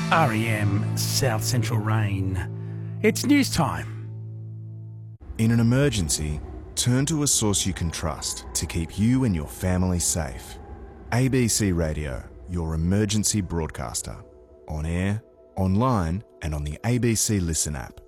REM South Central Rain. It's news time. In an emergency, turn to a source you can trust to keep you and your family safe. ABC Radio, your emergency broadcaster. On air, online and on the ABC Listen app.